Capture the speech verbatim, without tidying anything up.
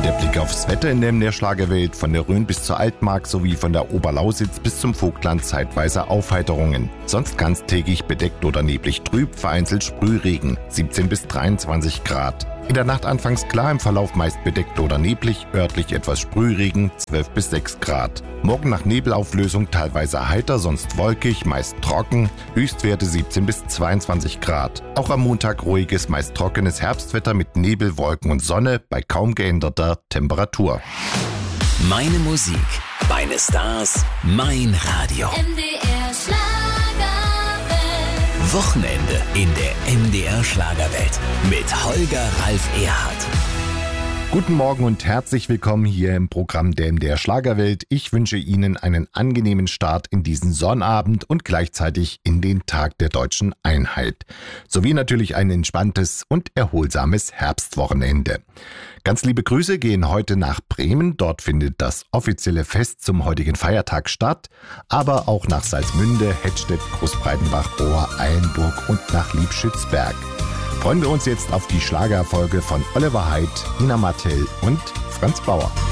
Der Blick aufs Wetter in der M D R Schlagerwelt, von der Rhön bis zur Altmark sowie von der Oberlausitz bis zum Vogtland zeitweise Aufheiterungen. Sonst ganztägig bedeckt oder neblig trüb, vereinzelt Sprühregen, siebzehn bis dreiundzwanzig Grad. In der Nacht anfangs klar, im Verlauf meist bedeckt oder neblig, örtlich etwas Sprühregen, zwölf bis sechs Grad. Morgen nach Nebelauflösung teilweise heiter, sonst wolkig, meist trocken, Höchstwerte siebzehn bis zweiundzwanzig Grad. Auch am Montag ruhiges, meist trockenes Herbstwetter mit Nebel, Wolken und Sonne bei kaum geänderter Temperatur. Meine Musik, meine Stars, mein Radio. M D R Schlagerwelt. Wochenende in der M D R Schlagerwelt mit Holger Ralf Erhardt. Guten Morgen und herzlich willkommen hier im Programm der M D R Schlagerwelt. Ich wünsche Ihnen einen angenehmen Start in diesen Sonnabend und gleichzeitig in den Tag der deutschen Einheit. Sowie natürlich ein entspanntes und erholsames Herbstwochenende. Ganz liebe Grüße gehen heute nach Bremen. Dort findet das offizielle Fest zum heutigen Feiertag statt. Aber auch nach Salzmünde, Hettstedt, Großbreitenbach, Rohr, Eilenburg und nach Liebschützberg. Freuen wir uns jetzt auf die Schlagererfolge von Oliver Heidt, Ina Martell und Franz Bauer.